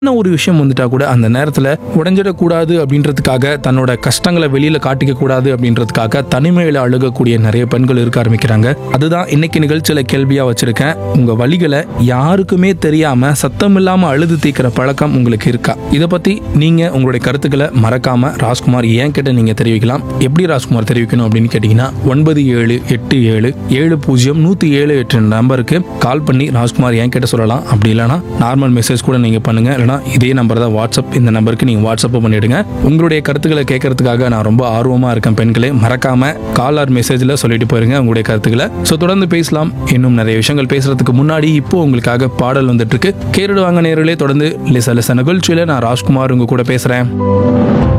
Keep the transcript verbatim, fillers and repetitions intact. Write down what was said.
என்ன ஒரு விஷயம் வந்துட்டா கூட அந்த நேரத்தில் உடஞ்சிடக்கூடாது அப்படின்றதுக்காக, தன்னோட கஷ்டங்களை வெளியில காட்டிக்க கூடாது அப்படின்றதுக்காக தனிமையில அழுகக்கூடிய நிறைய பெண்கள் இருக்க ஆரம்பிக்கிறாங்க. அதுதான் இன்னைக்கு நிகழ்ச்சியில கேள்வியா வச்சிருக்கேன். உங்க வலிகளை யாருக்குமே தெரியாம சத்தம் இல்லாம அழுது தீக்கிற பழக்கம் உங்களுக்கு இருக்கா? இதை பத்தி நீங்க உங்களுடைய கருத்துக்களை மறக்காம ராஜ்குமார் ஏன் கிட்ட நீங்க தெரிவிக்கலாம். எப்படி ராஜ்குமார் தெரிவிக்கணும் அப்படின்னு கேட்டீங்கன்னா, ஒன்பது ஏழு எட்டு ஏழு ஏழு பூஜ்ஜியம் நூத்தி ஏழு எட்டு நம்பருக்கு கால் பண்ணி ராஜ்குமார் ஏன் கிட்ட சொல்லலாம். அப்படி இல்லைன்னா நார்மல் மெசேஜ் கூட நீங்க பண்ணுங்க. இதே நம்பர் தான் வாட்ஸ்அப். இந்த நம்பருக்கு நீங்க வாட்ஸ்அப் பண்ணிடுங்க. உங்களுடைய கருத்துக்களை கேட்கறதுக்காக நான் ரொம்ப ஆர்வமா இருக்கேன். பெண்களே, மறக்காம கால் ஆர் மெசேஜ்ல சொல்லிட்டு போயிருங்க உங்களுடைய கருத்துக்களை. சோ தொடர்ந்து பேசலாம். இன்னும் நிறைய விஷயங்கள் பேசுறதுக்கு முன்னாடி இப்போ உங்களுக்காக பாடல் வந்துட்டு இருக்கு. கேட்டுடுவாங்க நேயர்களே. தொடர்ந்து லிச லிச நிகழ்ச்சியில நான் ராஜ்குமார் உங்க கூட பேசுறேன்.